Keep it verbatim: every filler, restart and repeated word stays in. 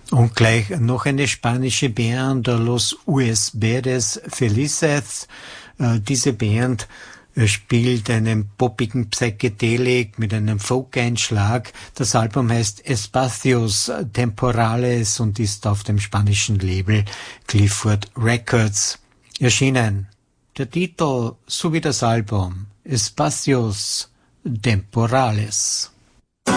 Und gleich noch eine spanische Band, Los U S Verdes Felices. Diese Band spielt einen poppigen Psychedelik mit einem Folk-Einschlag. Das Album heißt Espacios Temporales und ist auf dem spanischen Label Clifford Records erschienen. Der Titel sowie das Album Espacios Temporales.